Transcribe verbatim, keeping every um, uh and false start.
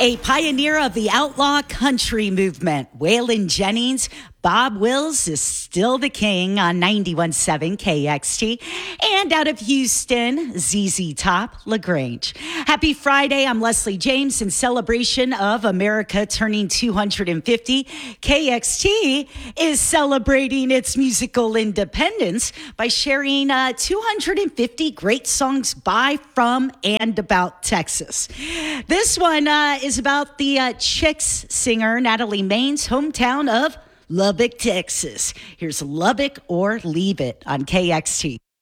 A pioneer of the outlaw country movement, Waylon Jennings, Bob Wills is still the king on ninety-one point seven K X T. And out of Houston, Z Z Top, LaGrange. Happy Friday. I'm Leslie James. In celebration of America turning two hundred fifty, K X T is celebrating its musical independence by sharing uh, two hundred fifty great songs by, from, and about Texas. This one uh, is about the uh, Chicks singer Natalie Maine's hometown of Lubbock, Texas. Here's Lubbock or Leave It on K X T.